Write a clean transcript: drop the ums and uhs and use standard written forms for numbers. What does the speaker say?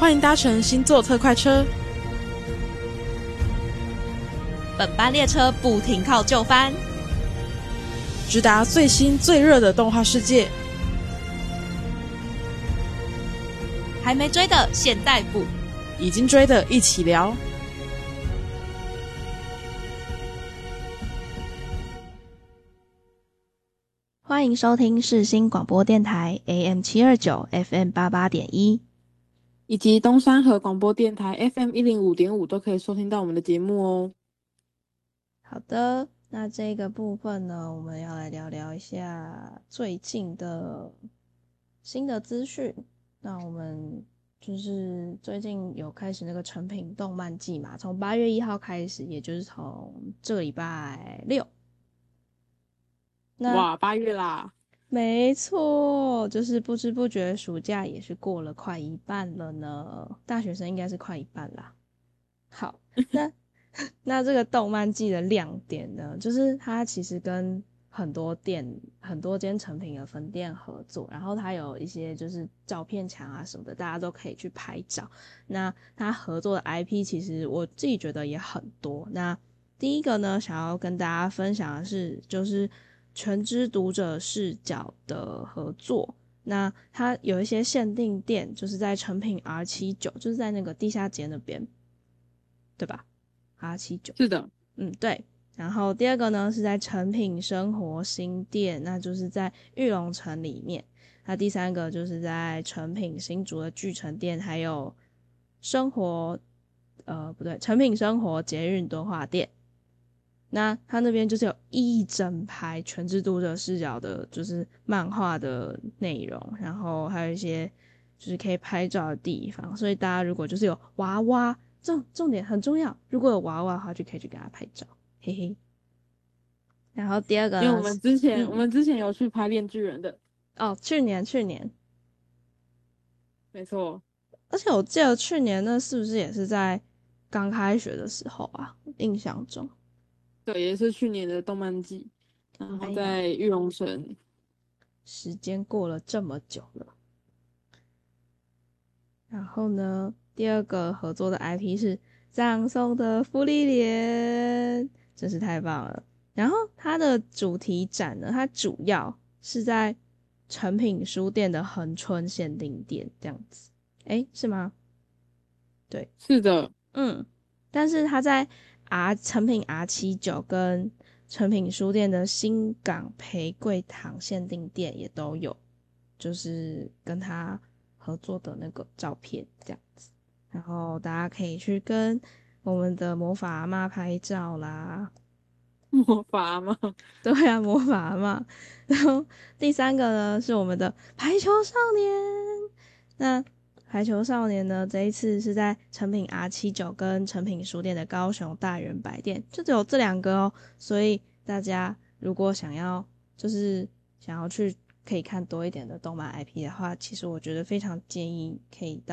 欢迎搭乘星座特快车。 本班列车不停靠就番， 直达最新最热的动画世界。 还没追的现在补， 已经追的一起聊。 欢迎收听世新广播电台 AM729 FM88.1， 以及东山河广播电台 FM105.5 都可以收听到我们的节目哦。 好的，那这个部分呢，我们要来聊聊一下最近的新的资讯。那我们就是最近有开始那个成品动漫季嘛，从8月1号开始，也就是从这个礼拜六。 哇，8月啦！ 没错，就是不知不觉暑假也是过了快一半了呢。大学生应该是快一半啦。好，那这个动漫季的亮点呢，就是它其实跟很多间成品的分店合作，然后它有一些就是照片墙啊什么的，大家都可以去拍照。那它合作的 IP 其实我自己觉得也很多。那第一个呢，想要跟大家分享的是，就是全知读者视角的合作。那它有一些限定店，就是在成品 R79，就是在那个地下街那边，对吧？R79， 是的， 对。然后第二个呢是在成品生活新店，那就是在玉龙城里面。那第三个就是在成品新竹的巨城店，还有成品生活捷运敦化店。那他那边就是有一整排全知读者视角的，就是漫画的内容，然后还有一些就是可以拍照的地方，所以大家如果就是有娃娃，重点很重要，如果有娃娃的话，就可以去给他拍照，嘿嘿。然后第二个呢， 因为我们之前有去拍《链锯人》的， 去年， 没错， 而且我记得去年那是不是也是在刚开学的时候啊？印象中， 对，也是去年的动漫季，然后哎呀， 在玉龙城。 时间过了这么久了。然后呢，第二个合作的 IP 是葬送的芙莉莲，真是太棒了。然后它的主题展呢，它主要是在成品书店的恒春限定店这样子，是吗？对， 是的， 但是它在成品 R79跟成品书店的新港培贵堂限定店也都有，就是跟他合作的那个照片这样子，然后大家可以去跟我们的魔法阿嬷拍照啦。 魔法吗？ 对啊，魔法阿嬷。然后第三个呢是我们的排球少年。那排球少年呢，这一次是在成品 R79跟成品书店的高雄大圆百店，就只有这两个哦。所以大家如果想要去可以看多一点的动漫 IP 的话，其实我觉得非常建议可以